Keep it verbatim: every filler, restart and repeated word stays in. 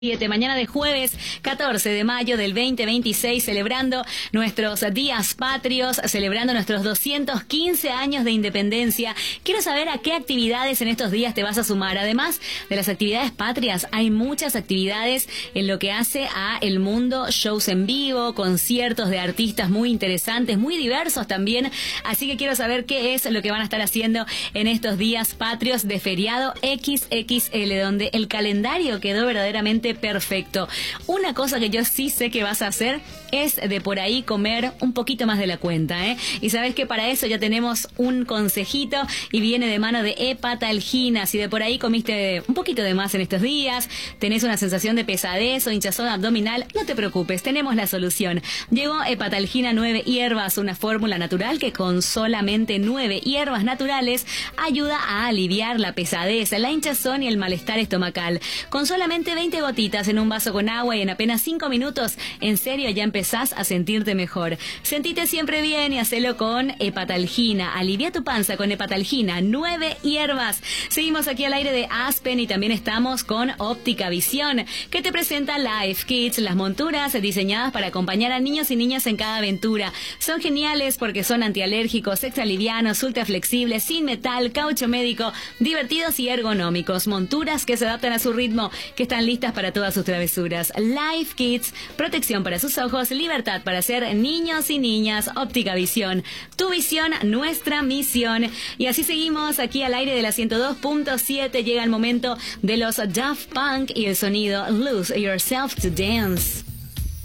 siete, mañana de jueves catorce de mayo del veinte veintiséis, celebrando nuestros días patrios, celebrando nuestros doscientos quince años de independencia. Quiero saber a qué actividades en estos días te vas a sumar. Además de las actividades patrias, hay muchas actividades en lo que hace a el mundo, shows en vivo, conciertos de artistas muy interesantes, muy diversos también. Así que quiero saber qué es lo que van a estar haciendo en estos días patrios de feriado equis equis ele, donde el calendario quedó verdaderamente perfecto. Una cosa que yo sí sé que vas a hacer es de por ahí comer un poquito más de la cuenta, ¿eh? Y sabes que para eso ya tenemos un consejito y viene de mano de Hepatalgina. Si de por ahí comiste un poquito de más en estos días, tenés una sensación de pesadez o hinchazón abdominal, no te preocupes, tenemos la solución. Llegó Hepatalgina nueve hierbas, una fórmula natural que con solamente nueve hierbas naturales ayuda a aliviar la pesadez, la hinchazón y el malestar estomacal. Con solamente veinte gotitas en un vaso con agua y en apenas cinco minutos, en serio ya empezás a sentirte mejor. Sentite siempre bien y hacelo con Hepatalgina. Alivia tu panza con Hepatalgina, nueve hierbas. Seguimos aquí al aire de Aspen y también estamos con Óptica Visión, que te presenta Life Kids, las monturas diseñadas para acompañar a niños y niñas en cada aventura. Son geniales porque son antialérgicos, extra livianos, ultra flexibles, sin metal, caucho médico, divertidos y ergonómicos. Monturas que se adaptan a su ritmo, que están listas para todas sus travesuras. Life Kids, protección para sus ojos, libertad para ser niños y niñas. Óptica Visión, tu visión, nuestra misión. Y así seguimos aquí al aire de la ciento dos punto siete. Llega el momento de los Daft Punk y el sonido Lose Yourself to Dance.